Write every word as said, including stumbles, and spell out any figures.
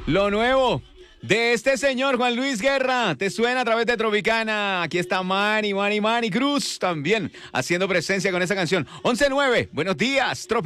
Lo nuevo de este señor Juan Luis Guerra, te suena a través de Tropicana. Aquí está Manny, Manny, Manny Cruz también haciendo presencia con esa canción. once nueve, buenos días, Tropicana.